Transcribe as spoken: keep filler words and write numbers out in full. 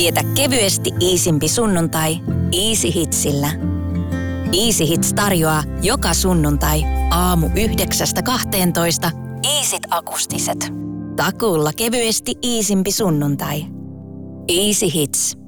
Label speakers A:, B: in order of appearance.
A: Vietä kevyesti iisimpi sunnuntai Easy Hitsillä. Easy Hits tarjoaa joka sunnuntai aamu yhdeksästä kahteentoista Easyt akustiset. Takuulla kevyesti iisimpi sunnuntai. Easy Hits.